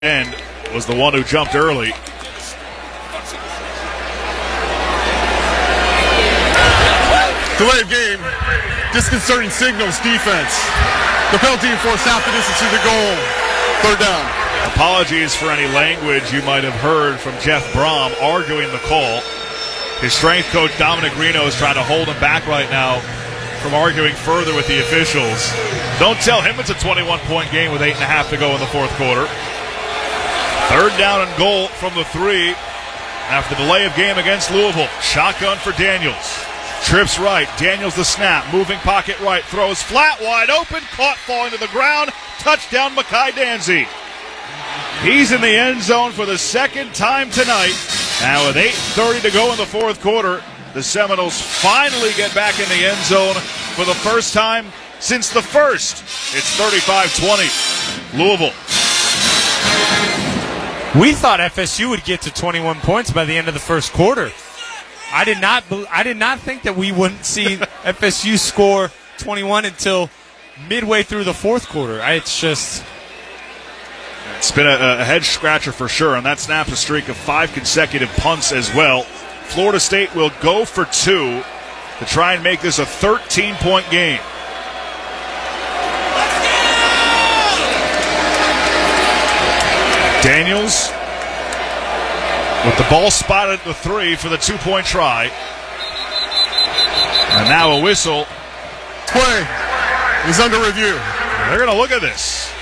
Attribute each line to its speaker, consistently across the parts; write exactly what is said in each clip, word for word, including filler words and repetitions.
Speaker 1: end was the one who jumped early.
Speaker 2: Delay of game, disconcerting signals, defense. The penalty enforced half the distance to the goal. Third down.
Speaker 1: Apologies for any language you might have heard from Jeff Brom arguing the call. His strength coach Dominic Reno is trying to hold him back right now from arguing further with the officials. Don't tell him it's a twenty-one point game with eight and a half to go in the fourth quarter. Third down and goal from the three after the delay of game against Louisville. Shotgun for Daniels. Trips right. Daniels the snap. Moving pocket right. Throws flat wide open. Caught falling to the ground. Touchdown Makai Danzy. He's in the end zone for the second time tonight. Now with eight thirty to go in the fourth quarter, the Seminoles finally get back in the end zone for the first time since the first. It's thirty-five twenty. Louisville.
Speaker 3: We thought F S U would get to twenty-one points by the end of the first quarter. I did not I did not think that we wouldn't see F S U score twenty-one until midway through the fourth quarter. It's just...
Speaker 1: It's been a, a head scratcher for sure, and that snaps a streak of five consecutive punts as well. Florida State will go for two to try and make this a thirteen point game. Daniels with the ball spotted at the three for the two-point try. And now a whistle.
Speaker 2: Play is under review.
Speaker 1: They're going to look at this.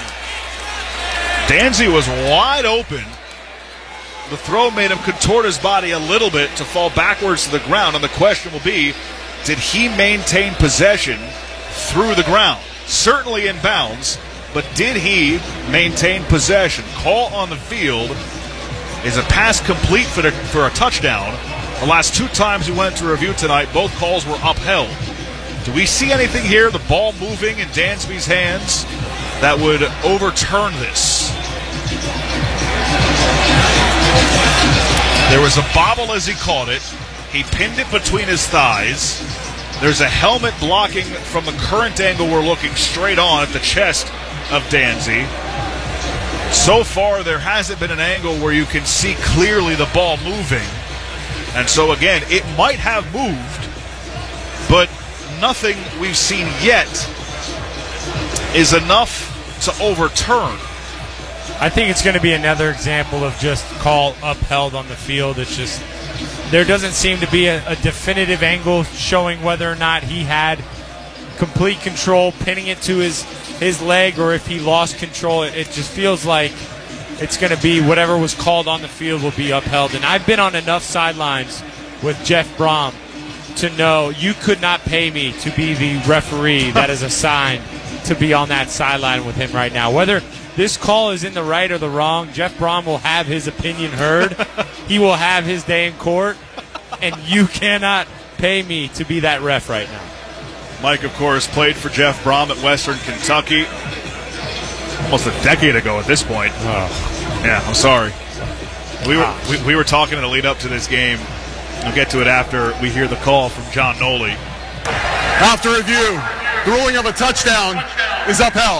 Speaker 1: Danzy was wide open. The throw made him contort his body a little bit to fall backwards to the ground, and the question will be, did he maintain possession through the ground? Certainly in bounds, but did he maintain possession? Call on the field is a pass complete for, the, for a touchdown. The last two times we went to review tonight, both calls were upheld. Do we see anything here, the ball moving in Dansby's hands, that would overturn this? There was a bobble as he caught it. He pinned it between his thighs. There's a helmet blocking from the current angle we're looking straight on at the chest of Danzy. So far, there hasn't been an angle where you can see clearly the ball moving. And so, again, it might have moved, but nothing we've seen yet is enough to overturn.
Speaker 3: I think it's going to be another example of just call upheld on the field. It's just there doesn't seem to be a, a definitive angle showing whether or not he had complete control, pinning it to his, his leg, or if he lost control. It, it just feels like it's going to be whatever was called on the field will be upheld. And I've been on enough sidelines with Jeff Brom to know you could not pay me to be the referee that is assigned to be on that sideline with him right now. Whether this call is in the right or the wrong, Jeff Brom will have his opinion heard. He will have his day in court, and you cannot pay me to be that ref right now.
Speaker 1: Mike, of course, played for Jeff Brom at Western Kentucky almost a decade ago at this point.
Speaker 3: Oh.
Speaker 1: Yeah, I'm sorry. We were we, we were talking in the lead up to this game. We'll get to it after we hear the call from John Noli.
Speaker 2: After review, the ruling of a touchdown is upheld.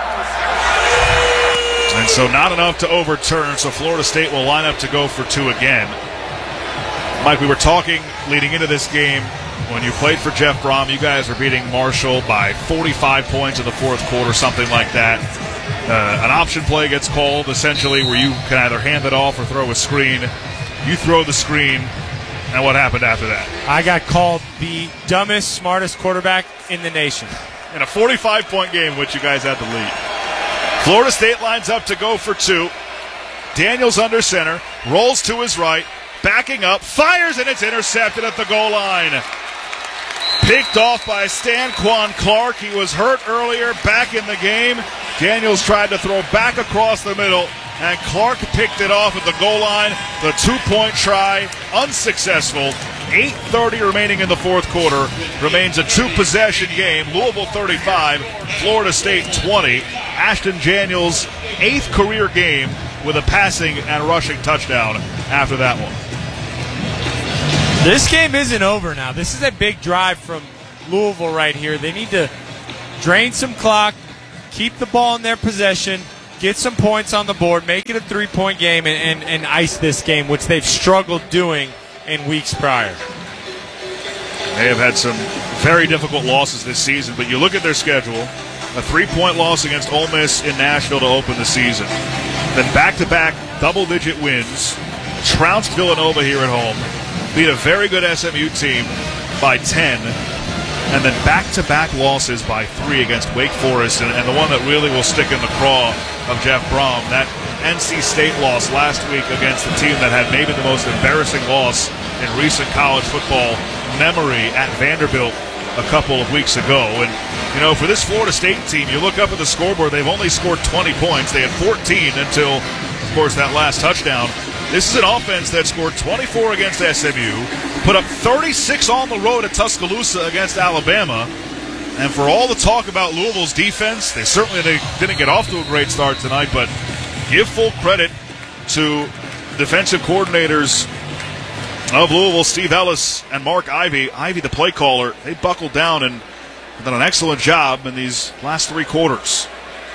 Speaker 1: And so not enough to overturn, so Florida State will line up to go for two again. Mike, we were talking leading into this game, when you played for Jeff Brom, you guys were beating Marshall by forty-five points in the fourth quarter, something like that. Uh, an option play gets called, essentially, where you can either hand it off or throw a screen. You throw the screen, and what happened after that?
Speaker 3: I got called the dumbest, smartest quarterback in the nation.
Speaker 1: In a forty-five point game in which you guys had the lead. Florida State lines up to go for two. Daniels under center, rolls to his right, backing up, fires, and it's intercepted at the goal line. Picked off by Stanquan Clark. He was hurt earlier, back in the game. Daniels tried to throw back across the middle, and Clark picked it off at the goal line. The two-point try, unsuccessful. eight thirty remaining in the fourth quarter. Remains a two-possession game. Louisville thirty-five, Florida State twenty. Ashton Daniels' eighth career game with a passing and rushing touchdown after that one.
Speaker 3: This game isn't over now. This is a big drive from Louisville right here. They need to drain some clock, keep the ball in their possession, get some points on the board, make it a three-point game, and, and, and ice this game, which they've struggled doing in weeks prior.
Speaker 1: They have had some very difficult losses this season, but you look at their schedule, a three-point loss against Ole Miss in Nashville to open the season. Then back-to-back double-digit wins, trounced Villanova here at home, beat a very good S M U team by ten, and then back-to-back losses by three against Wake Forest, and, and the one that really will stick in the craw of Jeff Brom, that N C State loss last week against the team that had maybe the most embarrassing loss in recent college football memory at Vanderbilt a couple of weeks ago. And, you know, for this Florida State team, you look up at the scoreboard, they've only scored twenty points. They had fourteen until, of course, that last touchdown. This is an offense that scored twenty-four against S M U, put up thirty-six on the road at Tuscaloosa against Alabama. And for all the talk about Louisville's defense, they certainly they didn't get off to a great start tonight, but give full credit to defensive coordinators of Louisville, Steve Ellis and Mark Ivey. Ivey, the play caller, they buckled down and done an excellent job in these last three quarters.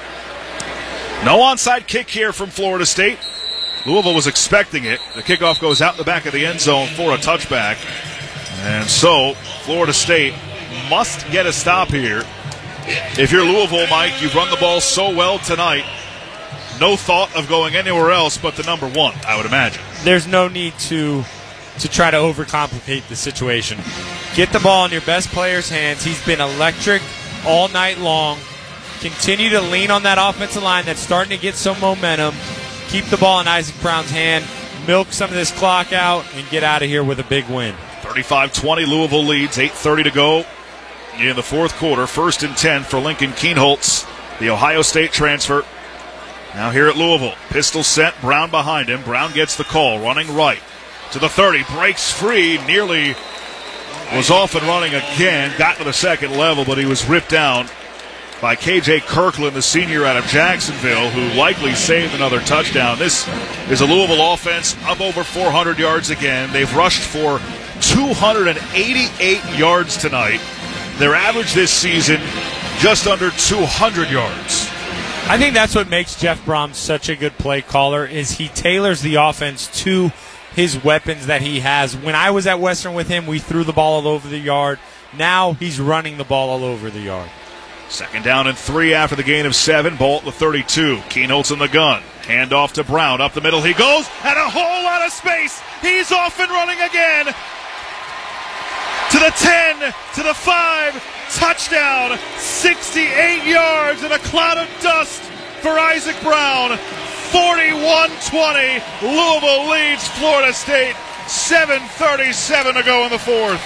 Speaker 1: No onside kick here from Florida State. Louisville was expecting it. The kickoff goes out in the back of the end zone for a touchback. And so Florida State must get a stop here. If you're Louisville, Mike, you've run the ball so well tonight. No thought of going anywhere else but the number one, I would imagine.
Speaker 3: There's no need to to try to overcomplicate the situation. Get the ball in your best player's hands. He's been electric all night long. Continue to lean on that offensive line that's starting to get some momentum. Keep the ball in Isaac Brown's hand. Milk some of this clock out and get out of here with a big win.
Speaker 1: thirty-five twenty Louisville leads, eight thirty to go in the fourth quarter. First and ten for Lincoln Kienholz, the Ohio State transfer. Now here at Louisville, pistol set, Brown behind him. Brown gets the call, running right to the thirty, breaks free, nearly was off and running again, got to the second level, but he was ripped down by K J Kirkland, the senior out of Jacksonville, who likely saved another touchdown. This is a Louisville offense up over four hundred yards again. They've rushed for two hundred eighty-eight yards tonight. Their average this season, just under two hundred yards.
Speaker 3: I think that's what makes Jeff Brom such a good play caller, is he tailors the offense to his weapons that he has. When I was at Western with him, we threw the ball all over the yard. Now he's running the ball all over the yard.
Speaker 1: Second down and three after the gain of seven. Ball at the thirty-two. Kienholz in the gun. Hand off to Brown. Up the middle he goes. And a whole lot of space. He's off and running again. To the ten. To the five. Touchdown. sixty-eight yards and a cloud of dust for Isaac Brown. forty-one twenty. Louisville leads Florida State. seven thirty-seven to go in the fourth.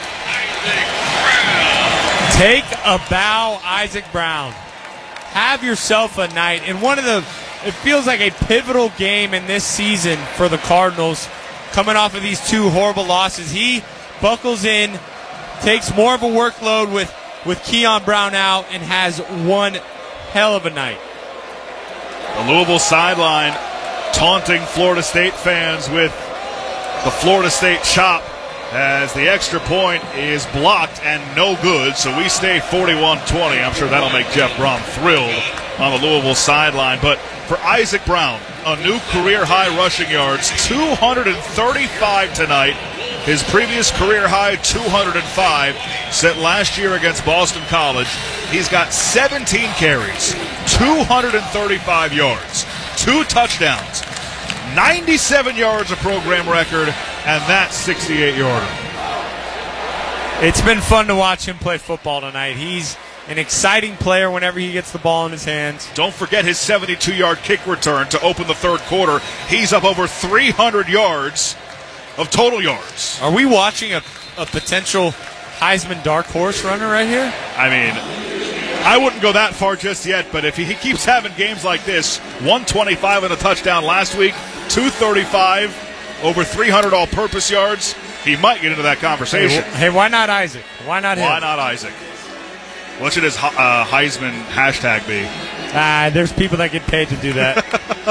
Speaker 3: Take a bow, Isaac Brown. Have yourself a night. And one of the, it feels like a pivotal game in this season for the Cardinals, coming off of these two horrible losses. He buckles in, takes more of a workload with, with Keon Brown out, and has one hell of a night.
Speaker 1: The Louisville sideline taunting Florida State fans with the Florida State chop, as the extra point is blocked and no good, so we stay forty-one twenty. I'm sure that'll make Jeff Brom thrilled on the Louisville sideline. But for Isaac Brown, a new career-high rushing yards, two hundred thirty-five tonight. His previous career-high, two hundred five, set last year against Boston College. He's got seventeen carries, two hundred thirty-five yards, two touchdowns, ninety-seven yards, a program record, and that sixty-eight yarder.
Speaker 3: It's been fun to watch him play football tonight. He's an exciting player whenever he gets the ball in his hands.
Speaker 1: Don't forget his seventy-two yard kick return to open the third quarter. He's up over three hundred yards of total yards.
Speaker 3: Are we watching a, a potential Heisman dark horse runner right here?
Speaker 1: I mean, I wouldn't go that far just yet, but if he, he keeps having games like this, one twenty-five and a touchdown last week, two thirty-five, over three hundred all-purpose yards, he might get into that conversation.
Speaker 3: Hey, hey, why not Isaac? Why not him?
Speaker 1: Why not Isaac? What should his uh, Heisman hashtag be?
Speaker 3: Ah, there's people that get paid to do that.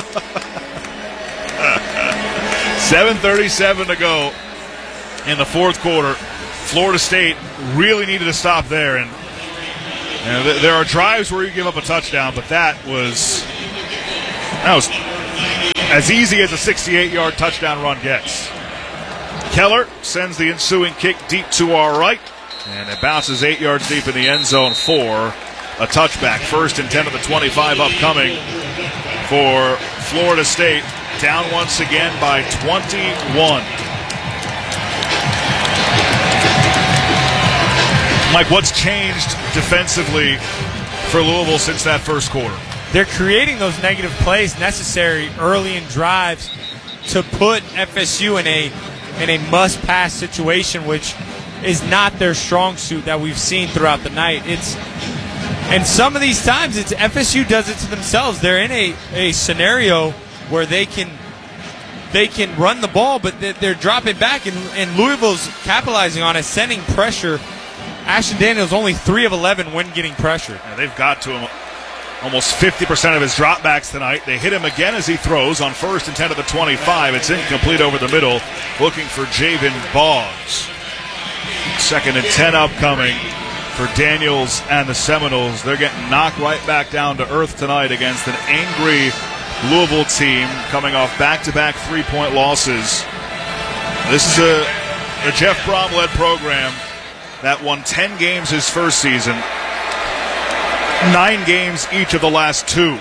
Speaker 1: seven thirty-seven to go in the fourth quarter. Florida State really needed to stop there. And you know, th- there are drives where you give up a touchdown, but that was That was as easy as a sixty-eight-yard touchdown run gets. Keller sends the ensuing kick deep to our right, and it bounces eight yards deep in the end zone for a touchback. First and ten of the twenty-five upcoming for Florida State. Down once again by twenty-one. Mike, what's changed defensively for Louisville since that first quarter?
Speaker 3: They're creating those negative plays necessary early in drives to put F S U in a in a must-pass situation, which is not their strong suit that we've seen throughout the night. It's and some of these times, it's F S U does it to themselves. They're in a, a scenario where they can they can run the ball, but they're, they're dropping back, and, and Louisville's capitalizing on it, sending pressure. Ashton Daniels only three of eleven when getting pressure.
Speaker 1: Yeah, they've got to him almost fifty percent of his dropbacks tonight. They hit him again as he throws on first and ten of the twenty-five. It's incomplete over the middle, looking for Javen Boggs. Second and ten upcoming for Daniels and the Seminoles. They're getting knocked right back down to earth tonight against an angry Louisville team coming off back-to-back three-point losses. This is a, a Jeff Brom-led program that won ten games his first season, nine games each of the last two.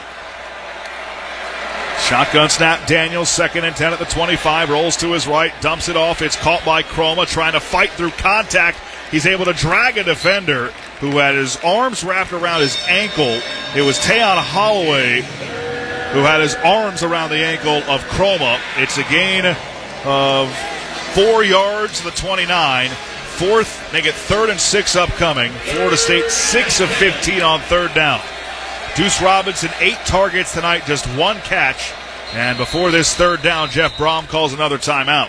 Speaker 1: Shotgun snap, Daniels, second and ten at the twenty-five, rolls to his right, dumps it off. It's caught by Chroma, trying to fight through contact. He's able to drag a defender who had his arms wrapped around his ankle. It was Tayon Holloway who had his arms around the ankle of Chroma. It's a gain of four yards to the twenty-nine. Fourth, make it third and six upcoming. Florida State six of fifteen on third down. Deuce Robinson, eight targets tonight, just one catch. And before this third down, Jeff Brom calls another timeout.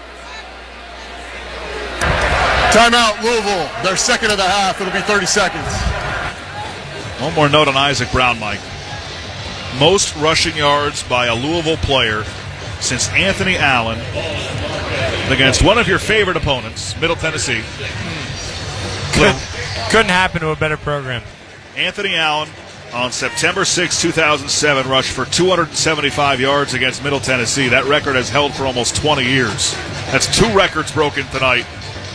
Speaker 2: Timeout, Louisville. Their second of the half. It'll be thirty seconds.
Speaker 1: One more note on Isaac Brown, Mike. Most rushing yards by a Louisville player since Anthony Allen against one of your favorite opponents, Middle Tennessee.
Speaker 3: Could, couldn't happen to a better program.
Speaker 1: Anthony Allen on September sixth, two thousand seven, rushed for two hundred seventy-five yards against Middle Tennessee. That record has held for almost twenty years. That's two records broken tonight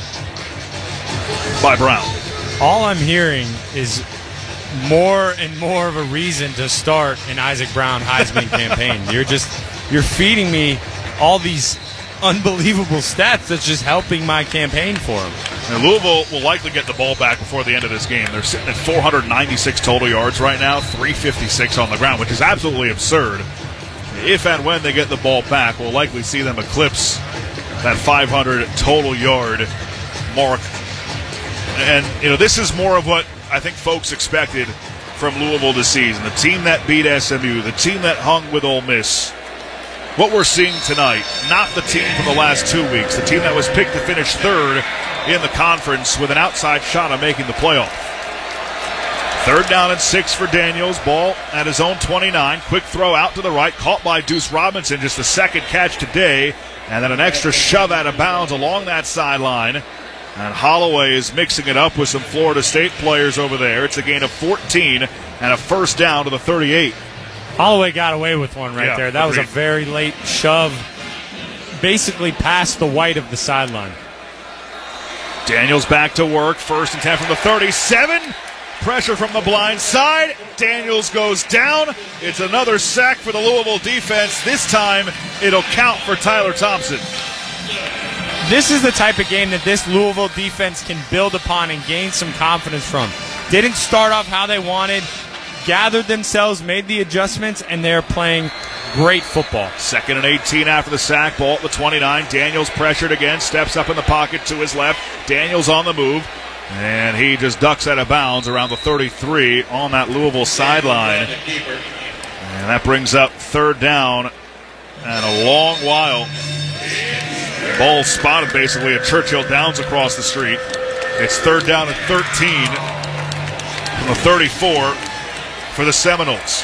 Speaker 1: by Brown.
Speaker 3: All I'm hearing is more and more of a reason to start an Isaac Brown Heisman campaign. You're just you're feeding me all these unbelievable stats that's just helping my campaign for him.
Speaker 1: And Louisville will likely get the ball back before the end of this game. They're sitting at four hundred ninety-six total yards right now, three fifty-six on the ground, which is absolutely absurd. If and when they get the ball back, we'll likely see them eclipse that five hundred total yard mark. And, you know, this is more of what I think folks expected from Louisville this season. The team that beat S M U, the team that hung with Ole Miss. What we're seeing tonight, not the team from the last two weeks, the team that was picked to finish third in the conference with an outside shot of making the playoff. Third down and six for Daniels. Ball at his own twenty-nine. Quick throw out to the right, caught by Deuce Robinson. Just the second catch today. And then an extra shove out of bounds along that sideline. And Holloway is mixing it up with some Florida State players over there. It's a gain of fourteen and a first down to the thirty-eight.
Speaker 3: Holloway got away with one right
Speaker 1: yeah,
Speaker 3: there. That
Speaker 1: agreed.
Speaker 3: was a very late shove, basically past the white of the sideline.
Speaker 1: Daniels back to work. First and ten from the thirty-seven. Pressure from the blind side. Daniels goes down. It's another sack for the Louisville defense. This time it'll count for Tyler Thompson.
Speaker 3: This is the type of game that this Louisville defense can build upon and gain some confidence from. Didn't start off how they wanted, gathered themselves, made the adjustments, and they're playing great football.
Speaker 1: Second and eighteen after the sack. Ball at the twenty-nine. Daniels pressured again. Steps up in the pocket to his left. Daniels on the move. And he just ducks out of bounds around the thirty-three on that Louisville sideline. And that brings up third down and a long while. Ball spotted basically at Churchill Downs across the street. It's third down and thirteen from the thirty-four for the Seminoles.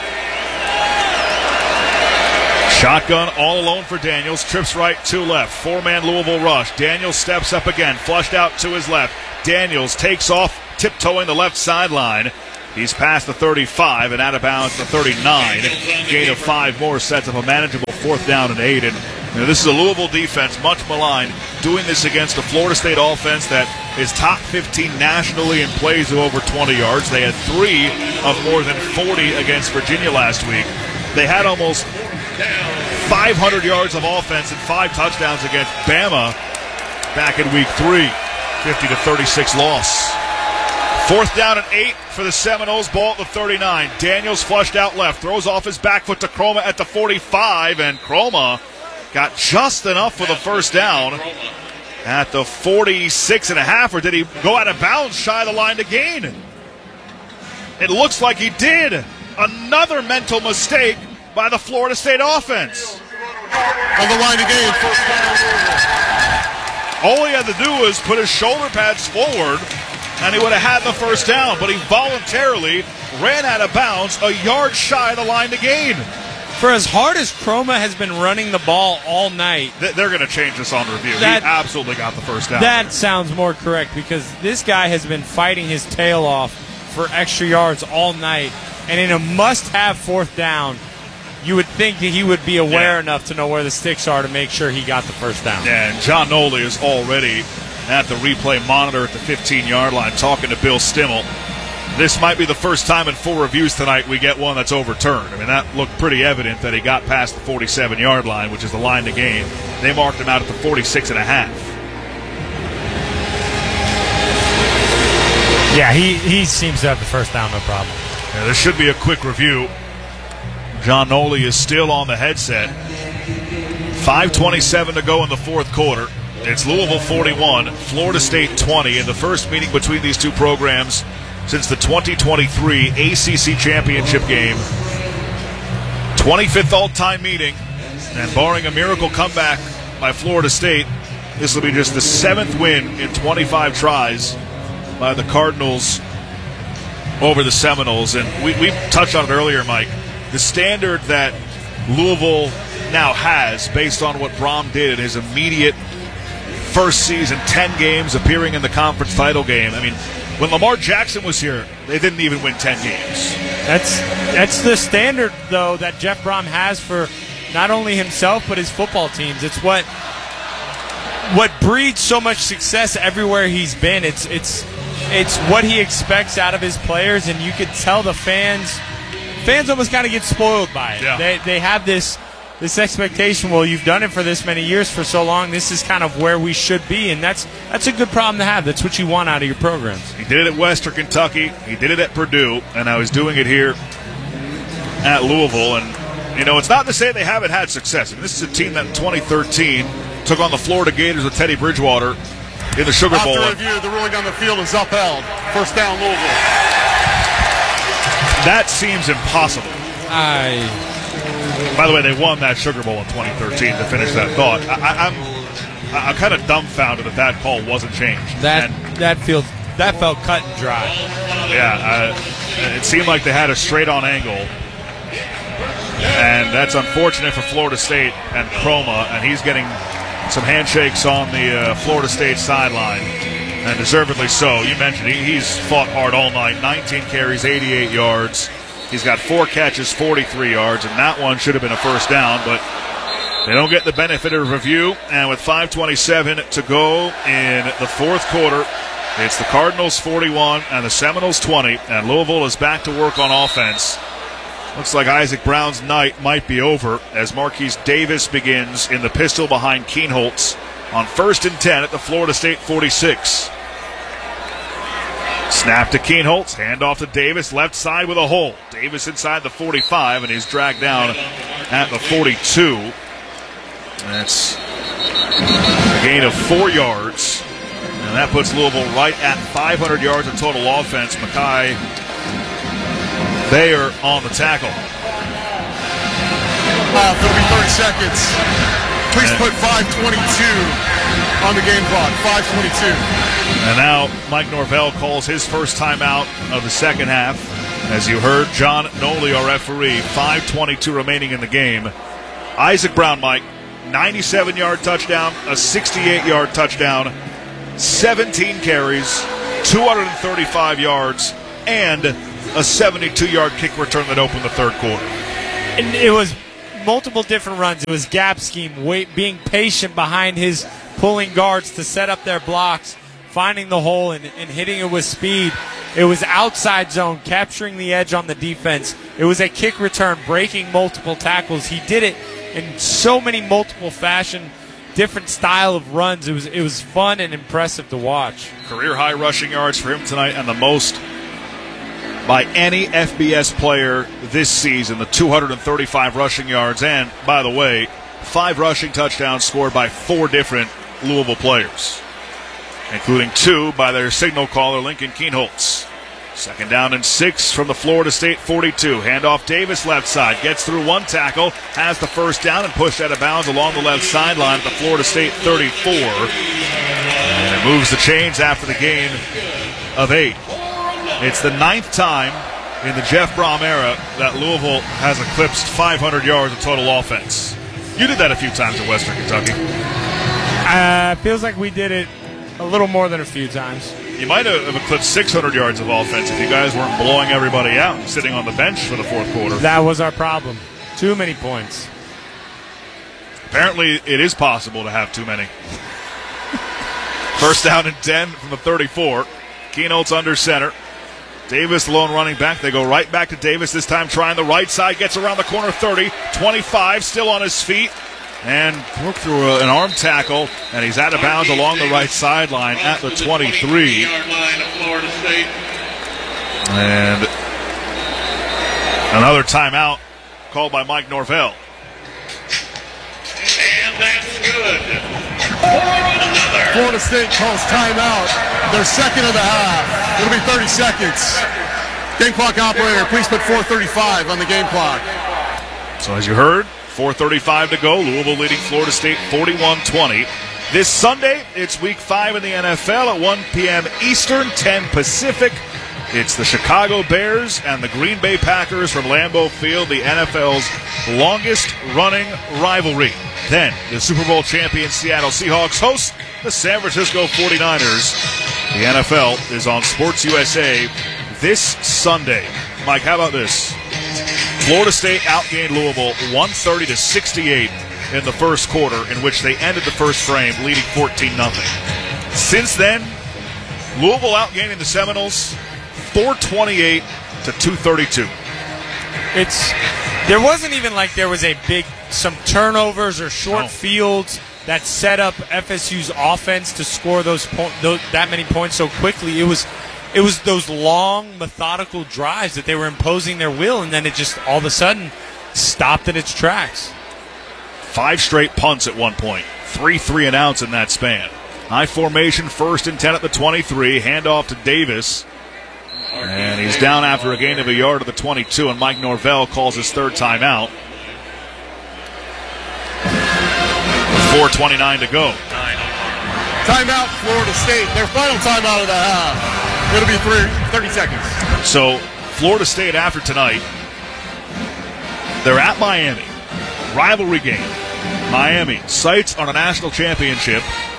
Speaker 1: Shotgun all alone for Daniels. Trips right, two left. Four-man Louisville rush. Daniels steps up again. Flushed out to his left. Daniels takes off, tiptoeing the left sideline. He's past the thirty-five and out of bounds the thirty-nine. Gain of five more sets up a manageable fourth down and eight. And you know, this is a Louisville defense, much maligned, doing this against a Florida State offense that is top fifteen nationally in plays of over twenty yards. They had three of more than forty against Virginia last week. They had almost five hundred yards of offense and five touchdowns against Bama back in week three. fifty to thirty-six loss. Fourth down and eight for the Seminoles. Ball at the thirty-nine. Daniels flushed out left. Throws off his back foot to Chroma at the forty-five. And Chroma got just enough for the first down at the forty-six and a half. Or did he go out of bounds shy of the line to gain? It looks like he did. Another mental mistake by the Florida State offense.
Speaker 2: On the line to gain. First down.
Speaker 1: All he had to do was put his shoulder pads forward, and he would have had the first down, but he voluntarily ran out of bounds a yard shy of the line to gain.
Speaker 3: For as hard as Chroma has been running the ball all night,
Speaker 1: they're going to change this on review.
Speaker 3: That,
Speaker 1: he absolutely got the first down.
Speaker 3: That sounds more correct, because this guy has been fighting his tail off for extra yards all night, and in a must-have fourth down, you would think that he would be aware
Speaker 1: yeah.
Speaker 3: enough to know where the sticks are to make sure he got the first down.
Speaker 1: Yeah, and John Noli is already at the replay monitor at the fifteen-yard line talking to Bill Stimmel. This might be the first time in full reviews tonight we get one that's overturned. I mean, that looked pretty evident that he got past the forty-seven-yard line, which is the line to gain. They marked him out at the forty-six and a half.
Speaker 3: Yeah, he, he seems to have the first down, no problem.
Speaker 1: Yeah, this should be a quick review. John Noli is still on the headset. five twenty-seven to go in the fourth quarter. It's Louisville forty-one, Florida State twenty in the first meeting between these two programs since the twenty twenty-three A C C Championship game. twenty-fifth all-time meeting, and barring a miracle comeback by Florida State, this will be just the seventh win in twenty-five tries by the Cardinals over the Seminoles. And we, we touched on it earlier, Mike. The standard that Louisville now has based on what Brom did in his immediate first season, ten games, appearing in the conference title game. I mean, when Lamar Jackson was here, they didn't even win ten games.
Speaker 3: That's that's the standard, though, that Jeff Brom has for not only himself but his football teams. It's what what breeds so much success everywhere he's been. It's it's it's what he expects out of his players, and you could tell the fans fans almost kind of get spoiled by it.
Speaker 1: Yeah.
Speaker 3: They they have this this expectation. Well, you've done it for this many years, for so long. This is kind of where we should be, and that's that's a good problem to have. That's what you want out of your programs.
Speaker 1: He did it at Western Kentucky. He did it at Purdue, and now he's doing it here at Louisville. And you know, it's not to say they haven't had success. I mean, this is a team that in twenty thirteen took on the Florida Gators with Teddy Bridgewater in the Sugar Bowl.
Speaker 2: After review, the ruling on the field is upheld. First down, Louisville.
Speaker 1: That seems impossible.
Speaker 3: I.
Speaker 1: By the way, they won that Sugar Bowl in twenty thirteen to finish that thought. I, I'm I'm kind of dumbfounded that that call wasn't changed.
Speaker 3: That
Speaker 1: and,
Speaker 3: that feels that felt cut and dry.
Speaker 1: Yeah, uh, it seemed like they had a straight-on angle, and that's unfortunate for Florida State and Chroma, and he's getting some handshakes on the uh, Florida State sideline, and deservedly so. You mentioned he, he's fought hard all night. nineteen carries, eighty-eight yards. He's got four catches, forty-three yards, and that one should have been a first down, but they don't get the benefit of review. And with five twenty-seven to go in the fourth quarter, it's the Cardinals forty-one and the Seminoles twenty, and Louisville is back to work on offense. Looks like Isaac Brown's night might be over as Marquise Davis begins in the pistol behind Kienholz on first and ten at the Florida State forty-six. Snap to Kienholz, hand off to Davis, left side with a hole. Davis inside the forty-five, and he's dragged down at the forty-two. That's a gain of four yards, and that puts Louisville right at five hundred yards of total offense. Mackay Bayer on the tackle.
Speaker 2: Uh, there'll be thirty seconds. Please put five twenty-two on the game clock. five twenty-two.
Speaker 1: And now Mike Norvell calls his first timeout of the second half. As you heard, John Noli, our referee. five twenty-two remaining in the game. Isaac Brown, Mike, ninety-seven-yard touchdown, a sixty-eight-yard touchdown, seventeen carries, two hundred thirty-five yards, and a seventy-two-yard kick return that opened the third quarter.
Speaker 3: And it was multiple different runs. It was gap scheme, wait, being patient behind his pulling guards to set up their blocks, finding the hole and, and hitting it with speed. It was outside zone, capturing the edge on the defense. It was a kick return, breaking multiple tackles. He did it in so many multiple fashion, different style of runs. It was it was fun and impressive to watch.
Speaker 1: Career high rushing yards for him tonight, and the most by any F B S player this season, the two hundred thirty-five rushing yards. And, by the way, five rushing touchdowns scored by four different Louisville players, including two by their signal caller, Lincoln Kienholz. Second down and six from the Florida State forty-two. Handoff Davis left side. Gets through one tackle. Has the first down and pushed out of bounds along the left sideline at the Florida State thirty-four. And it moves the chains after the gain of eight. It's the ninth time in the Jeff Brom era that Louisville has eclipsed five hundred yards of total offense. You did that a few times at Western Kentucky.
Speaker 3: Uh, feels like we did it a little more than a few times.
Speaker 1: You might have eclipsed six hundred yards of offense if you guys weren't blowing everybody out and sitting on the bench for the fourth quarter.
Speaker 3: That was our problem. Too many points.
Speaker 1: Apparently, it is possible to have too many. First down and ten from the thirty-four. Kienholz under center. Davis, lone running back. They go right back to Davis, this time trying the right side. Gets around the corner, thirty, twenty-five, still on his feet. And broke through a, an arm tackle, and he's out of bounds along the right sideline at the twenty-three. And another timeout called by Mike Norvell.
Speaker 4: And that's good.
Speaker 2: Florida State calls timeout. Their second of the half. It'll be thirty seconds. Game clock operator, please put four thirty-five on the game clock.
Speaker 1: So as you heard, four thirty-five to go. Louisville leading Florida State forty-one twenty. This Sunday, it's week five in the N F L at one p.m. Eastern, ten Pacific. It's the Chicago Bears and the Green Bay Packers from Lambeau Field, the N F L's longest-running rivalry. Then, the Super Bowl champion Seattle Seahawks host the San Francisco forty-niners. The N F L is on Sports U S A this Sunday. Mike, how about this? Florida State outgained Louisville one thirty to sixty-eight in the first quarter, in which they ended the first frame leading fourteen nothing. Since then, Louisville outgaining the Seminoles four twenty-eight to two thirty-two.
Speaker 3: It's there wasn't even like there was a big some turnovers or short
Speaker 1: No.
Speaker 3: fields that set up F S U's offense to score those, po- those that many points so quickly. It was it was those long methodical drives that they were imposing their will, and then it just all of a sudden stopped in its tracks.
Speaker 1: Five straight punts at one point. Three three and outs in that span. High formation, first and ten at the twenty-three. Handoff to Davis. And he's down after a gain of a yard to the twenty-two, and Mike Norvell calls his third timeout. four twenty-nine to go.
Speaker 2: Timeout, Florida State. Their final timeout of the half. It'll be three, thirty seconds.
Speaker 1: So, Florida State after tonight, they're at Miami. Rivalry game. Miami, sights on a national championship.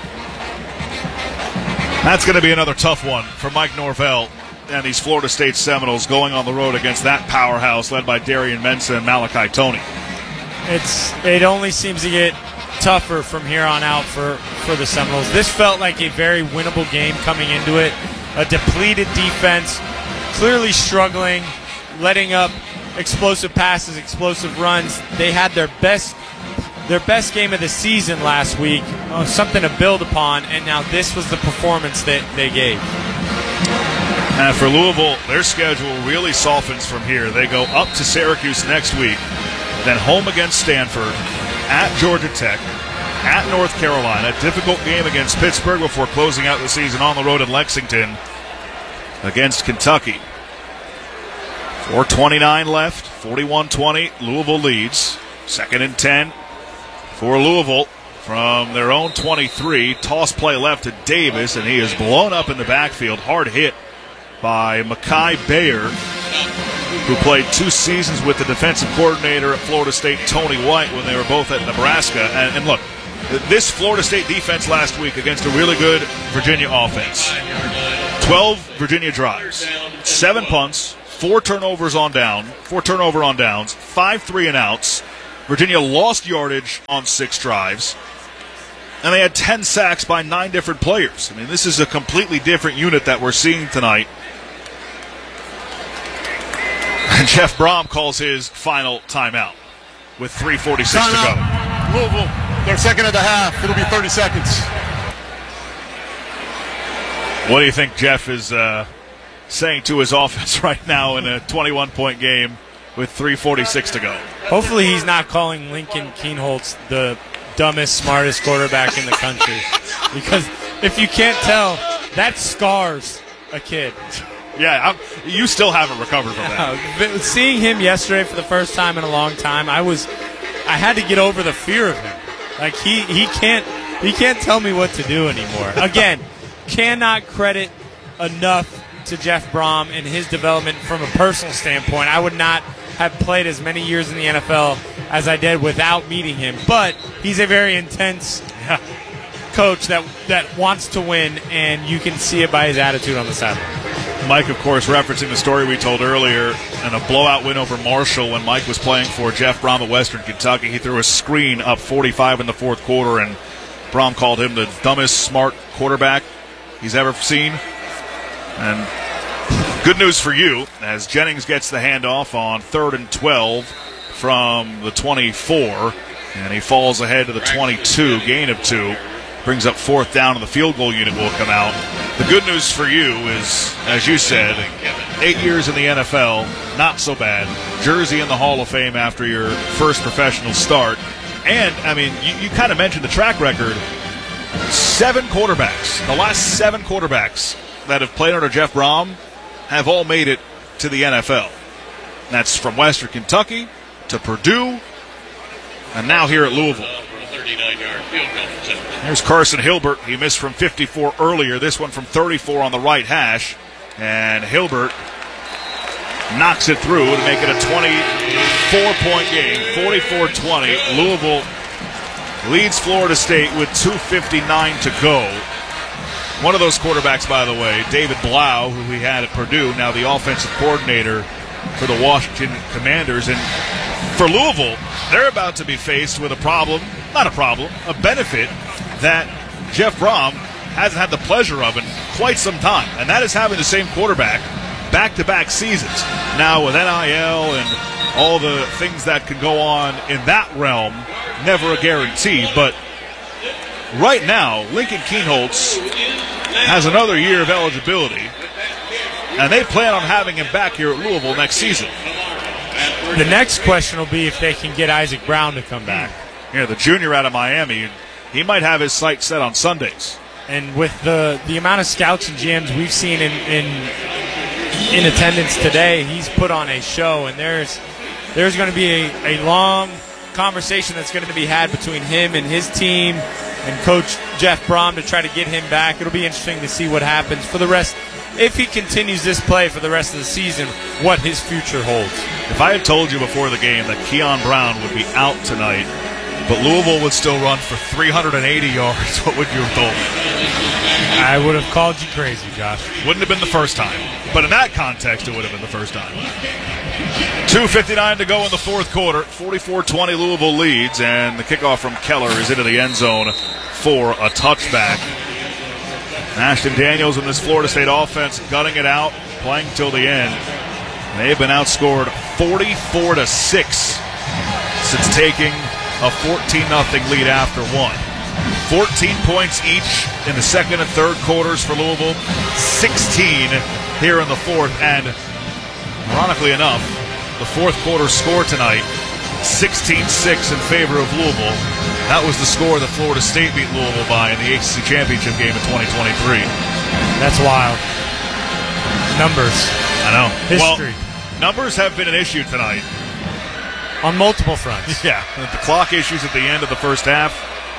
Speaker 1: That's going to be another tough one for Mike Norvell and these Florida State Seminoles going on the road against that powerhouse led by Darian Mensah and Malachi Toney.
Speaker 3: It's it only seems to get tougher from here on out for, for the Seminoles. This felt like a very winnable game coming into it. A depleted defense, clearly struggling, letting up explosive passes, explosive runs. They had their best their best game of the season last week, uh, something to build upon, and now this was the performance that they gave.
Speaker 1: And for Louisville, their schedule really softens from here. They go up to Syracuse next week, then home against Stanford, at Georgia Tech, at North Carolina. Difficult game against Pittsburgh before closing out the season on the road in Lexington against Kentucky. four twenty-nine left, forty-one twenty. Louisville leads. Second and ten for Louisville from their own twenty-three. Toss play left to Davis, and he is blown up in the backfield. Hard hit by Mekhi Bayer, who played two seasons with the defensive coordinator at Florida State, Tony White, when they were both at Nebraska. And, and look, this Florida State defense last week against a really good Virginia offense. twelve Virginia drives, seven punts, four turnovers on down, four turnover on downs, five three and outs. Virginia lost yardage on six drives, and they had ten sacks by nine different players. I mean, this is a completely different unit that we're seeing tonight. And Jeff Brom calls his final timeout with three forty-six to go.
Speaker 2: Louisville, their second of the half. It'll be thirty seconds.
Speaker 1: What do you think Jeff is uh, saying to his offense right now in a twenty-one point game with three forty-six to go?
Speaker 3: Hopefully he's not calling Lincoln Kienholz the dumbest, smartest quarterback in the country. Because if you can't tell, that scars a kid.
Speaker 1: Yeah, I'm, you still haven't recovered from that.
Speaker 3: Uh, seeing him yesterday for the first time in a long time, I was, I had to get over the fear of him. Like he, he can't, he can't tell me what to do anymore. Again, cannot credit enough to Jeff Brom and his development from a personal standpoint. I would not have played as many years in the N F L as I did without meeting him, but he's a very intense coach that that wants to win, and you can see it by his attitude on the sideline.
Speaker 1: Mike, of course, referencing the story we told earlier, and a blowout win over Marshall when Mike was playing for Jeff Brom at Western Kentucky. He threw a screen up forty-five in the fourth quarter, and Brom called him the dumbest smart quarterback he's ever seen. And good news for you, as Jennings gets the handoff on third and twelve from the twenty-four, and he falls ahead to the twenty-two, gain of two. Brings up fourth down, and the field goal unit will come out. The good news for you is, as you said, eight years in the N F L, not so bad. Jersey in the Hall of Fame after your first professional start. And, I mean, you, you kind of mentioned the track record. Seven quarterbacks, the last seven quarterbacks that have played under Jeff Brom have all made it to the N F L. That's from Western Kentucky to Purdue, and now here at Louisville. There's Carson Hilbert. He missed from fifty-four earlier. This one from thirty-four on the right hash. And Hilbert knocks it through to make it a twenty-four point game, forty-four twenty. Louisville leads Florida State with two fifty-nine to go. One of those quarterbacks, by the way, David Blau, who we had at Purdue, now the offensive coordinator for the Washington Commanders. And for Louisville, they're about to be faced with a problem, not a problem, a benefit that Jeff Brom hasn't had the pleasure of in quite some time, and that is having the same quarterback back-to-back seasons. Now with N I L and all the things that can go on in that realm, never a guarantee, but right now, Lincoln Kienholz has another year of eligibility, and they plan on having him back here at Louisville next season.
Speaker 3: The next question will be if they can get Isaac Brown to come back.
Speaker 1: Yeah, the junior out of Miami, he might have his sights set on Sundays.
Speaker 3: And with the, the amount of scouts and G Ms we've seen in, in in attendance today, he's put on a show, and there's there's going to be a, a long conversation that's going to be had between him and his team and Coach Jeff Brom to try to get him back. It'll be interesting to see what happens for the rest. If he continues this play for the rest of the season, what his future holds.
Speaker 1: If I had told you before the game that Keon Brown would be out tonight, but Louisville would still run for three hundred eighty yards, what would you have told me?
Speaker 3: I would have called you crazy, Josh.
Speaker 1: Wouldn't have been the first time. But in that context, it would have been the first time. two fifty-nine to go in the fourth quarter. forty-four twenty Louisville leads, and the kickoff from Keller is into the end zone for a touchback. Ashton Daniels and this Florida State offense gutting it out, playing till the end. They've been outscored forty-four to six since taking a fourteen nothing lead after one. fourteen points each in the second and third quarters for Louisville, sixteen here in the fourth, and ironically enough, the fourth quarter score tonight, sixteen six in favor of Louisville. That was the score that Florida State beat Louisville by in the A C C Championship game in twenty twenty-three.
Speaker 3: That's wild. Numbers.
Speaker 1: I know.
Speaker 3: History.
Speaker 1: Well, numbers have been an issue tonight.
Speaker 3: On multiple fronts.
Speaker 1: Yeah. The clock issues at the end of the first half.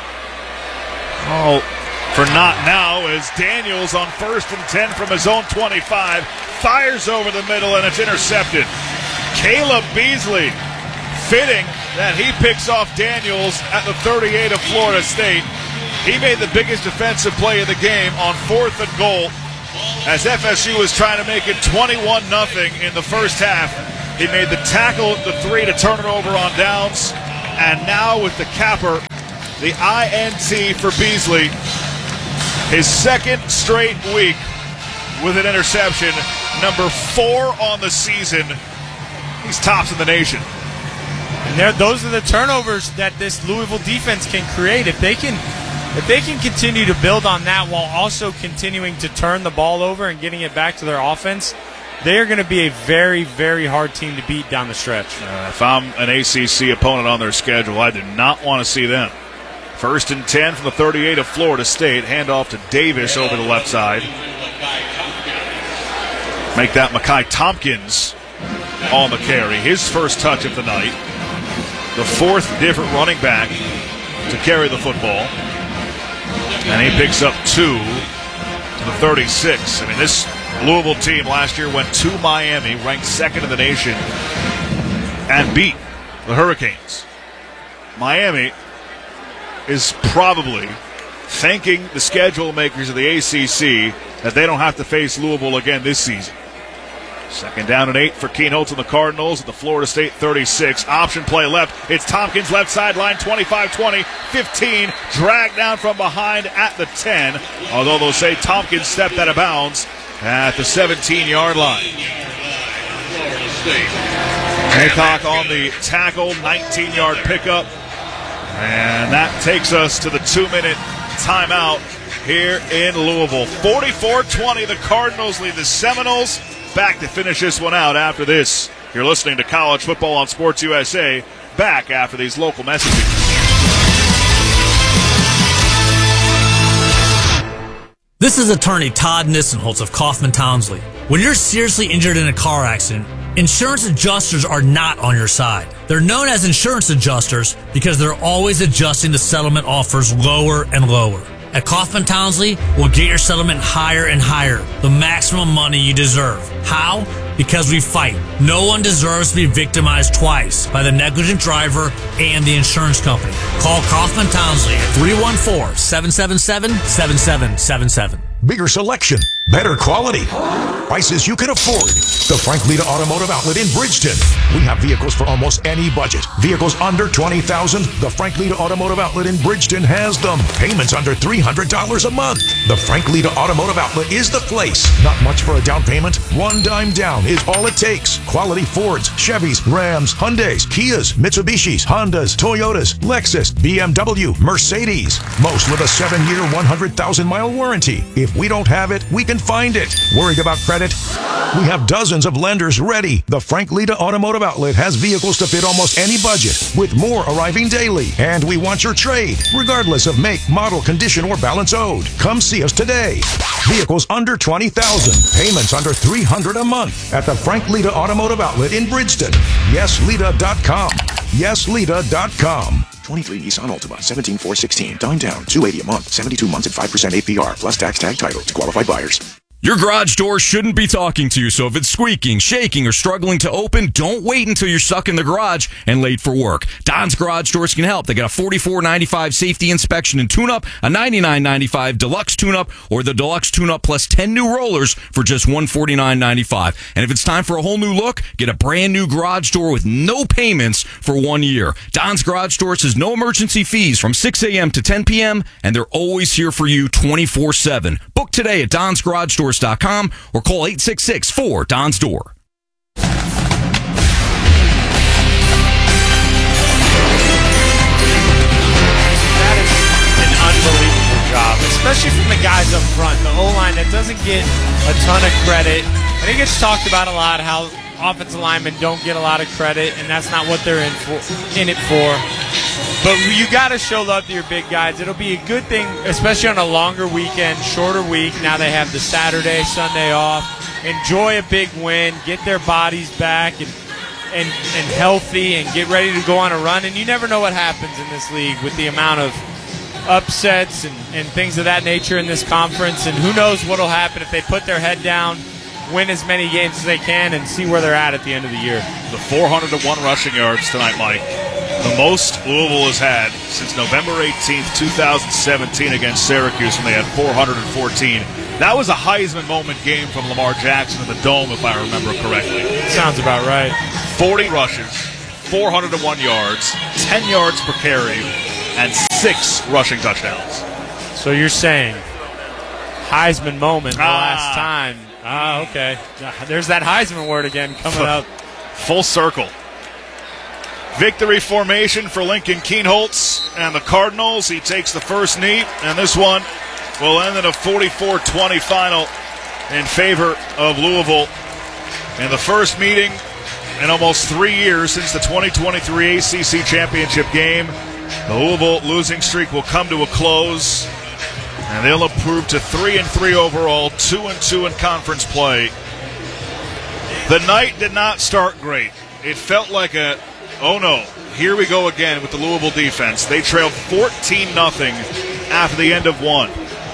Speaker 1: Oh, for not now, as Daniels on first and ten from his own twenty-five, fires over the middle, and it's intercepted. Caleb Beasley, fitting that he picks off Daniels at the thirty-eight of Florida State. He made the biggest defensive play of the game on fourth and goal as F S U was trying to make it twenty-one nothing in the first half. He made the tackle at the three to turn it over on downs. And now with the capper, the I N T for Beasley. His second straight week with an interception. Number four on the season. He's tops in the nation.
Speaker 3: And there, those are the turnovers that this Louisville defense can create. If they can, if they can continue to build on that while also continuing to turn the ball over and getting it back to their offense, they are going to be a very, very hard team to beat down the stretch.
Speaker 1: Uh, if I'm an A C C opponent on their schedule, I do not want to see them. First and ten from the thirty-eight of Florida State. Handoff to Davis over the left side. Make that Mekhi Tompkins on the carry. His first touch of the night. The fourth different running back to carry the football. And he picks up two to the thirty-six. I mean, this Louisville team last year went to Miami, ranked second in the nation, and beat the Hurricanes. Miami is probably thanking the schedule makers of the A C C that they don't have to face Louisville again this season. Second down and eight for Keen Holtz and the Cardinals at the Florida State thirty-six. Option play left. It's Tompkins left sideline, twenty-five twenty, fifteen. Dragged down from behind at the ten. Although they'll say Tompkins stepped out of bounds at the seventeen-yard line. Haycock on the tackle, nineteen-yard pickup. And that takes us to the two-minute timeout here in Louisville. forty-four twenty, the Cardinals lead the Seminoles. Back to finish this one out after this. You're listening to College Football on Sports U S A. Back after these local messages.
Speaker 4: This is attorney Todd Nissenholtz of Kaufman Townsley. When you're seriously injured in a car accident, insurance adjusters are not on your side. They're known as insurance adjusters because they're always adjusting the settlement offers lower and lower. At Kaufman Townsley, we'll get your settlement higher and higher, the maximum money you deserve. How? Because we fight. No one deserves to be victimized twice by the negligent driver and the insurance company. Call Kaufman Townsley at three one four, seven seven seven, seven seven seven seven.
Speaker 5: Bigger selection, better quality, prices you can afford. The Frank Lita Automotive Outlet in Bridgeton. We have vehicles for almost any budget. Vehicles under twenty thousand dollars. The Frank Lita Automotive Outlet in Bridgeton has them. Payments under three hundred dollars a month. The Frank Lita Automotive Outlet is the place. Not much for a down payment. One dime down is all it takes. Quality Fords, Chevys, Rams, Hyundais, Kias, Mitsubishis, Hondas, Toyotas, Lexus, B M W, Mercedes. Most with a seven-year, one hundred thousand mile warranty. If we don't have it, we can find it. Worried about credit? We have dozens of lenders ready. The Frank Lita Automotive Outlet has vehicles to fit almost any budget, with more arriving daily. And we want your trade, regardless of make, model, condition, or balance owed. Come see us today. Vehicles under twenty thousand dollars. Payments under three hundred dollars a month at the Frank Lita Automotive Outlet in Bridgeton. yes lita dot com. yes lita dot com.
Speaker 6: twenty-three Nissan Altima, seventeen four sixteen. Dime down, two hundred eighty dollars a month, seventy-two months at five percent A P R, plus tax tag title to qualified buyers.
Speaker 7: Your garage door shouldn't be talking to you, so if it's squeaking, shaking, or struggling to open, don't wait until you're stuck in the garage and late for work. Don's Garage Doors can help. They got a forty-four ninety-five safety inspection and tune-up, a ninety-nine ninety-five deluxe tune-up, or the deluxe tune-up plus ten new rollers for just one hundred forty-nine ninety-five. And if it's time for a whole new look, get a brand new garage door with no payments for one year. Don's Garage Doors has no emergency fees from six a.m. to ten p.m., and they're always here for you twenty-four seven. Book today at dons garage doors dot com or call eight six six, four, D O N S door.
Speaker 3: That is an unbelievable job, especially from the guys up front. The O-line that doesn't get a ton of credit. I think it's talked about a lot how offensive linemen don't get a lot of credit, and that's not what they're in for, in it for. But you got to show love to your big guys. It'll be a good thing, especially on a longer weekend, shorter week. Now they have the Saturday, Sunday off. Enjoy a big win, get their bodies back and and and healthy, and get ready to go on a run. And you never know what happens in this league with the amount of upsets and, and things of that nature in this conference. And who knows what will happen if they put their head down, win as many games as they can, and see where they're at at the end of the year.
Speaker 1: The four hundred one rushing yards tonight, Mike. The most Louisville has had since November eighteenth, two thousand seventeen against Syracuse when they had four hundred fourteen. That was a Heisman moment game from Lamar Jackson in the Dome, if I remember correctly.
Speaker 3: Sounds about right.
Speaker 1: forty rushes, four hundred one yards, ten yards per carry, and six rushing touchdowns.
Speaker 3: So you're saying Heisman moment the
Speaker 1: Ah.
Speaker 3: last time. Ah, okay. There's that Heisman word again coming up.
Speaker 1: Full circle. Victory formation for Lincoln Kienholz and the Cardinals. He takes the first knee, and this one will end in a forty-four twenty final in favor of Louisville. In the first meeting in almost three years since the twenty twenty-three A C C Championship game, the Louisville losing streak will come to a close, and they'll improve to three and three overall, two and two in conference play. The night did not start great. It felt like a, oh no, here we go again with the Louisville defense. They trailed fourteen nothing after the end of one.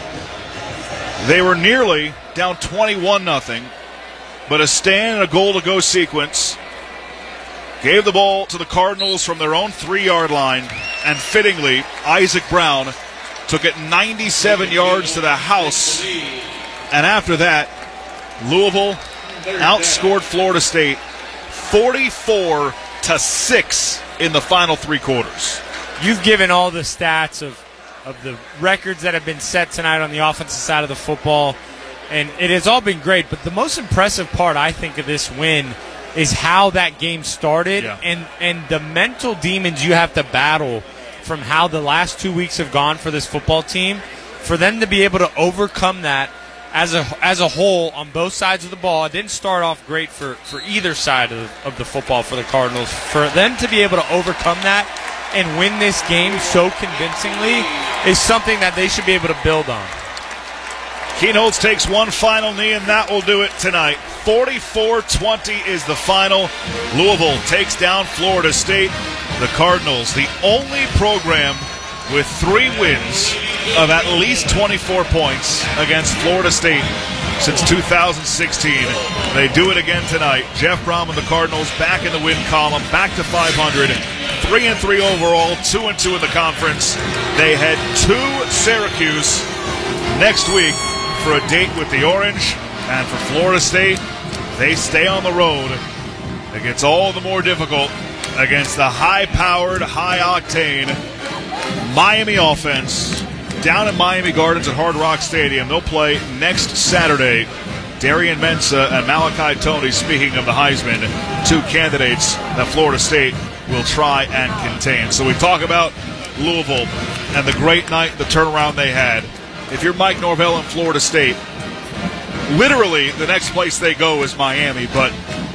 Speaker 1: They were nearly down twenty-one nothing, but a stand and a goal-to-go sequence gave the ball to the Cardinals from their own three-yard line, and fittingly, Isaac Brown took it ninety-seven yards to the house, and after that, Louisville outscored Florida State forty-four to six in the final three quarters.
Speaker 3: You've given all the stats of, of the records that have been set tonight on the offensive side of the football, and it has all been great, but the most impressive part, I think, of this win is how that game started,
Speaker 1: yeah.
Speaker 3: and, and the mental demons you have to battle from how the last two weeks have gone for this football team. For them to be able to overcome that as a as a whole on both sides of the ball, it didn't start off great for, for either side of, of the football for the Cardinals. For them to be able to overcome that and win this game so convincingly is something that they should be able to build on.
Speaker 1: Kienholz takes one final knee, and that will do it tonight. forty-four twenty is the final. Louisville takes down Florida State. The Cardinals, the only program with three wins of at least twenty-four points against Florida State since two thousand sixteen. They do it again tonight. Jeff Brom and the Cardinals back in the win column, back to five hundred, three and three overall, two and two in the conference. They head to Syracuse next week for a date with the Orange, and for Florida State, they stay on the road. It gets all the more difficult against the high-powered, high-octane Miami offense down at Miami Gardens at Hard Rock Stadium. They'll play next Saturday. Darian Mensah and Malachi Tony, speaking of the Heisman, two candidates that Florida State will try and contain. So we talk about Louisville and the great night, the turnaround they had. If you're Mike Norvell in Florida State, literally the next place they go is Miami, but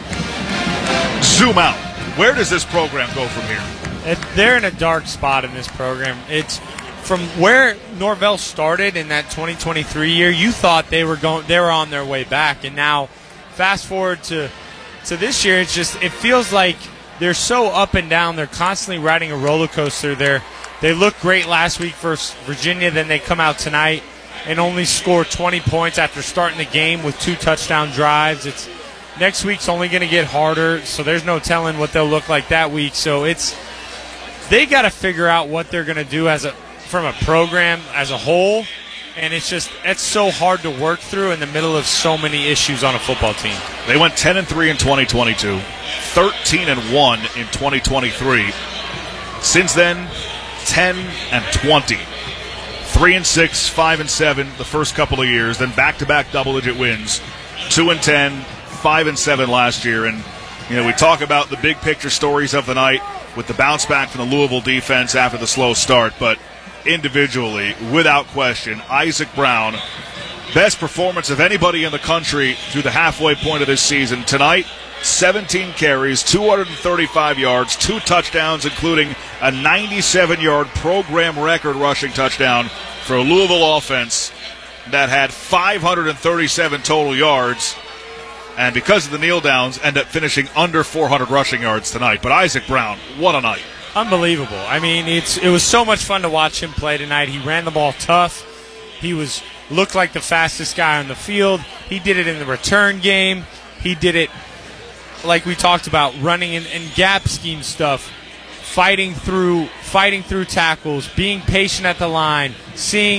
Speaker 1: zoom out. Where does this program go from here?
Speaker 3: It, they're in a dark spot in this program. It's from where Norvell started in that twenty twenty-three year. You thought they were going, they were on their way back, and now, fast forward to to this year, it's just it feels like they're so up and down. They're constantly riding a roller coaster. They're they looked great last week versus Virginia. Then they come out tonight and only score twenty points after starting the game with two touchdown drives. It's next week's only going to get harder, so there's no telling what they'll look like that week. So it's they got to figure out what they're going to do as a from a program as a whole, and it's just it's so hard to work through in the middle of so many issues on a football team.
Speaker 1: They went ten and three in twenty twenty-two, thirteen and one in twenty twenty-three. Since then, ten and twenty. three and six, five and seven the first couple of years, then back-to-back double-digit wins. two and ten, five and seven last year. And, you know, we talk about the big picture stories of the night with the bounce back from the Louisville defense after the slow start. But individually, without question, Isaac Brown, best performance of anybody in the country through the halfway point of this season. Tonight, seventeen carries, two hundred thirty-five yards, two touchdowns, including a ninety-seven yard program record rushing touchdown for a Louisville offense that had five hundred thirty-seven total yards, and because of the kneel downs, end up finishing under four hundred rushing yards tonight. But Isaac Brown, what a night.
Speaker 3: Unbelievable. I mean, it's it was so much fun to watch him play tonight. He ran the ball tough. He was looked like the fastest guy on the field. He did it in the return game. He did it, like we talked about, running in, in gap scheme stuff, fighting through fighting through tackles, being patient at the line, seeing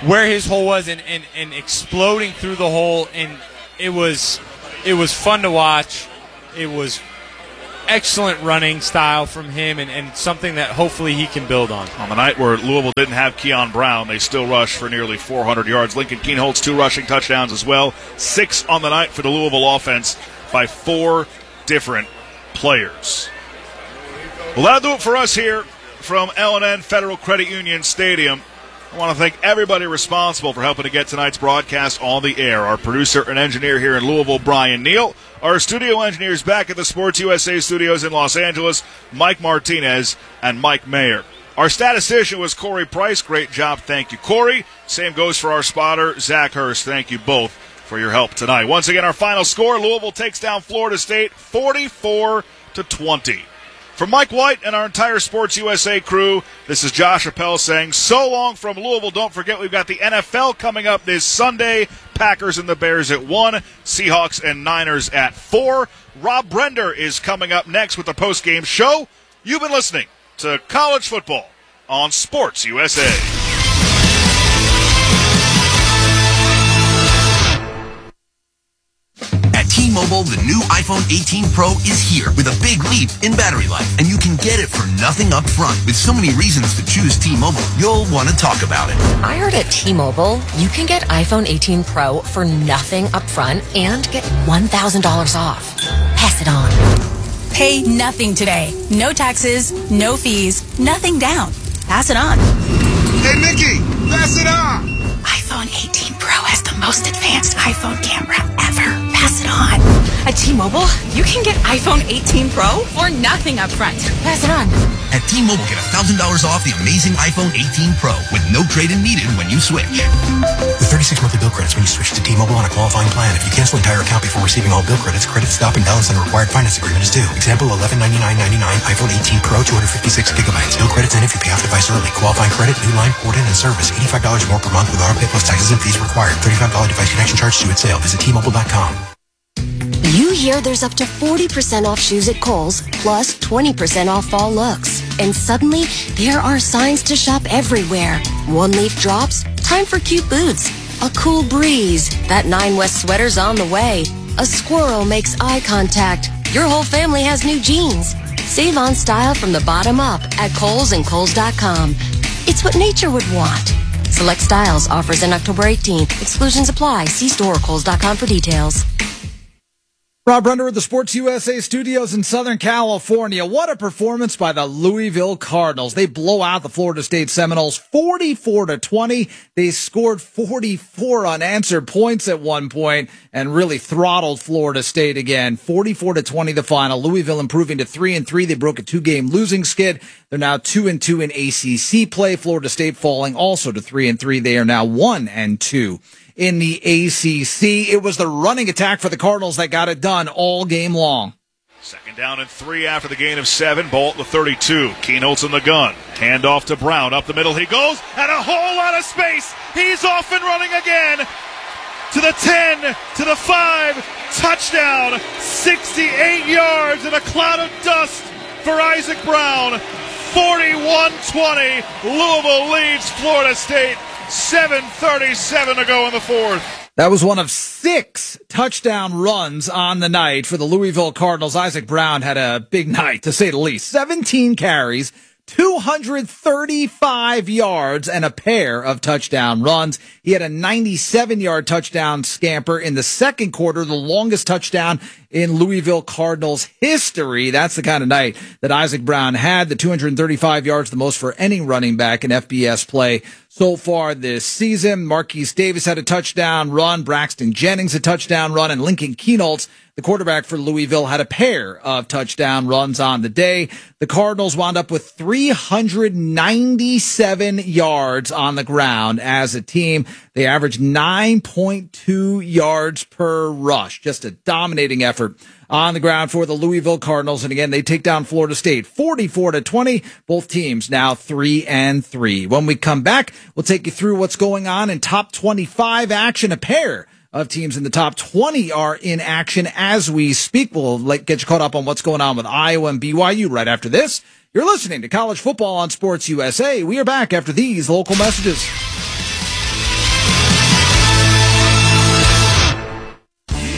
Speaker 3: where his hole was and, and, and exploding through the hole, and it was it was fun to watch. It was excellent running style from him, and, and something that hopefully he can build on.
Speaker 1: On the night where Louisville didn't have Keon Brown, they still rushed for nearly four hundred yards. Lincoln Kienholz, two rushing touchdowns as well. Six on the night for the Louisville offense by four different players. Well, that'll do it for us here from L and N Federal Credit Union Stadium. I want to thank everybody responsible for helping to get tonight's broadcast on the air. Our producer and engineer here in Louisville, Brian Neal. Our studio engineers back at the Sports U S A studios in Los Angeles, Mike Martinez and Mike Mayer. Our statistician was Corey Price. Great job. Thank you, Corey. Same goes for our spotter, Zach Hurst. Thank you both for your help tonight. Once again, our final score, Louisville takes down Florida State forty-four to twenty. For Mike White and our entire Sports U S A crew, this is Josh Appel saying so long from Louisville. Don't forget we've got the N F L coming up this Sunday. Packers and the Bears at one, Seahawks and Niners at four. Rob Brender is coming up next with the postgame show. You've been listening to College Football on Sports U S A.
Speaker 8: At T-Mobile, the new iPhone eighteen Pro is here with a big leap in battery life, and you can get it for nothing up front. With so many reasons to choose T-Mobile, you'll want to talk about it.
Speaker 9: I heard at T-Mobile, you can get iPhone eighteen Pro for nothing up front and get one thousand dollars off. Pass it on.
Speaker 10: Pay nothing today. No taxes, no fees, nothing down. Pass it on.
Speaker 11: Hey, Nikki, pass it on.
Speaker 10: iPhone eighteen Pro has the most advanced iPhone camera ever. Pass it on.
Speaker 9: At T-Mobile, you can get iPhone eighteen Pro for nothing up front. Pass it on.
Speaker 8: At T-Mobile, get one thousand dollars off the amazing iPhone eighteen Pro with no trade-in needed when you switch.
Speaker 12: With thirty-six monthly bill credits when you switch to T-Mobile on a qualifying plan. If you cancel entire account before receiving all bill credits, credit stop and balance on a required finance agreement is due. Example, eleven ninety-nine ninety-nine iPhone eighteen Pro, two hundred fifty-six gigabytes. Bill credits in if you pay off device early. Qualifying credit, new line, port in, and service. eighty-five dollars more per month with auto pay plus taxes and fees required. thirty-five dollars device connection charge due at sale. Visit T Mobile dot com.
Speaker 13: You hear there's up to forty percent off shoes at Kohl's, plus twenty percent off fall looks. And suddenly, there are signs to shop everywhere. One leaf drops, time for cute boots. A cool breeze, that Nine West sweater's on the way. A squirrel makes eye contact. Your whole family has new jeans. Save on style from the bottom up at Kohl's and Kohl's dot com. It's what nature would want. Select styles, offers in October eighteenth. Exclusions apply. See store or Kohl's dot com for details.
Speaker 14: Rob Brender at the Sports U S A studios in Southern California. What a performance by the Louisville Cardinals. They blow out the Florida State Seminoles forty-four to twenty. They scored forty-four unanswered points at one point and really throttled Florida State again. forty-four to twenty the final. Louisville improving to three and three. They broke a two-game losing skid. They're now two and two in A C C play. Florida State falling also to three and three. They are now one and two. In the A C C, it was the running attack for the Cardinals that got it done all game long.
Speaker 1: Second down and three after the gain of seven. Ball at the thirty-two. Kienholz in the gun. Hand off to Brown. Up the middle he goes. And a whole lot of space. He's off and running again. To the ten. To the five. Touchdown. sixty-eight yards in a cloud of dust for Isaac Brown. forty-one twenty. Louisville leads Florida State. seven thirty-seven to go in the fourth.
Speaker 14: That was one of six touchdown runs on the night for the Louisville Cardinals. Isaac Brown had a big night, to say the least. seventeen carries, two hundred thirty-five yards, and a pair of touchdown runs. He had a ninety-seven-yard touchdown scamper in the second quarter, the longest touchdown in Louisville Cardinals history. That's the kind of night that Isaac Brown had. The two hundred thirty-five yards, the most for any running back in F B S play so far this season. Marquise Davis had a touchdown run. Braxton Jennings a touchdown run. And Lincoln Kienholz, the quarterback for Louisville, had a pair of touchdown runs on the day. The Cardinals wound up with three hundred ninety-seven yards on the ground as a team. They averaged nine point two yards per rush. Just a dominating effort on the ground for the Louisville Cardinals. And again, they take down Florida State forty-four to twenty. Both teams now three and three. When we come back, we'll take you through what's going on in top twenty-five action. A pair of teams in the top twenty are in action as we speak. We'll get you caught up on what's going on with Iowa and B Y U right after this. You're listening to College Football on Sports U S A. We are back after these local messages.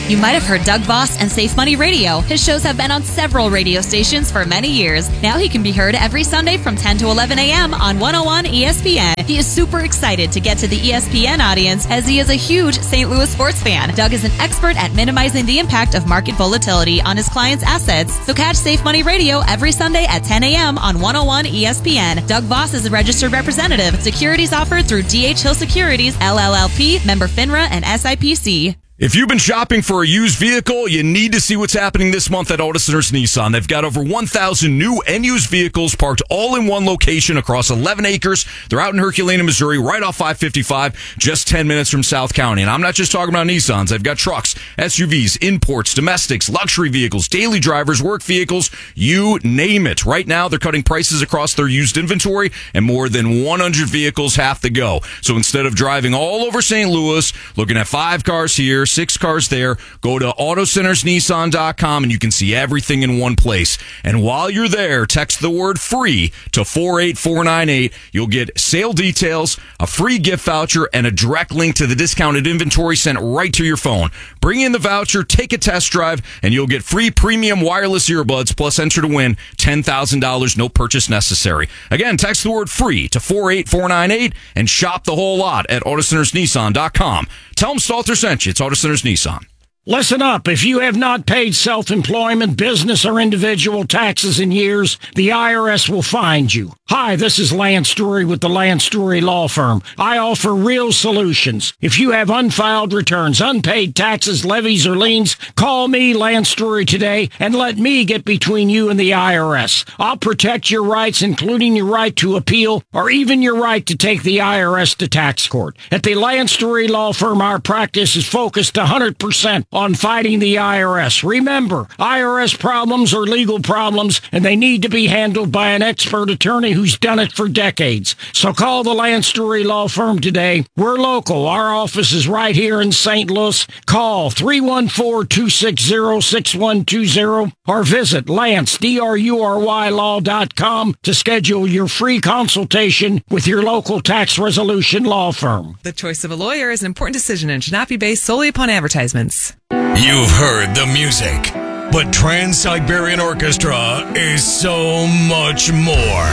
Speaker 15: You might have heard Doug Voss and Safe Money Radio. His shows have been on several radio stations for many years. Now he can be heard every Sunday from ten to eleven a.m. on one oh one E S P N. He is super excited to get to the E S P N audience as he is a huge Saint Louis sports fan. Doug is an expert at minimizing the impact of market volatility on his clients' assets. So catch Safe Money Radio every Sunday at ten a.m. on one oh one E S P N. Doug Voss is a registered representative. Securities offered through D H Hill Securities, L L L P, member FINRA, and S I P C.
Speaker 7: If you've been shopping for a used vehicle, you need to see what's happening this month at Auto Centers Nissan. They've got over one thousand new and used vehicles parked all in one location across eleven acres. They're out in Herculaneum, Missouri, right off five fifty-five, just ten minutes from South County. And I'm not just talking about Nissans. They've got trucks, S U Vs, imports, domestics, luxury vehicles, daily drivers, work vehicles, you name it. Right now, they're cutting prices across their used inventory, and more than one hundred vehicles have to go. So instead of driving all over Saint Louis, looking at five cars here, six cars there, go to auto centers nissan dot com and you can see everything in one place. And while you're there, text the word free to four eight four nine eight. You'll get sale details, a free gift voucher, and a direct link to the discounted inventory sent right to your phone. Bring in the voucher, take a test drive, and you'll get free premium wireless earbuds, plus enter to win ten thousand dollars, no purchase necessary. Again, text the word free to four eight four nine eight and shop the whole lot at auto centers nissan dot com. Tell them Stalter sent you. It's Auto Centers Nissan.
Speaker 16: Listen up. If you have not paid self-employment, business, or individual taxes in years, the I R S will find you. Hi, this is Lance Story with the Lance Story Law Firm. I offer real solutions. If you have unfiled returns, unpaid taxes, levies, or liens, call me, Lance Story, today, and let me get between you and the I R S. I'll protect your rights, including your right to appeal, or even your right to take the I R S to tax court. At the Lance Story Law Firm, our practice is focused one hundred percent on fighting the I R S. Remember, I R S problems are legal problems, and they need to be handled by an expert attorney who's done it for decades. So call the Lance Story Law Firm today. We're local. Our office is right here in Saint Louis. Call three one four, two six zero, six one two zero or visit Lance, D R U R Y law dot com to schedule your free consultation with your local tax resolution law firm.
Speaker 17: The choice of a lawyer is an important decision and should not be based solely upon advertisements.
Speaker 18: You've heard the music, but Trans-Siberian Orchestra is so much more.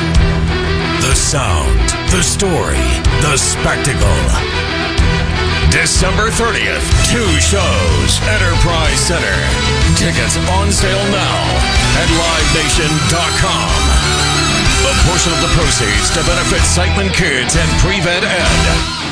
Speaker 18: The sound, the story, the spectacle. December thirtieth, two shows, Enterprise Center. Tickets on sale now at live nation dot com. A portion of the proceeds to benefit Sightman Kids and Pre-Vet Ed.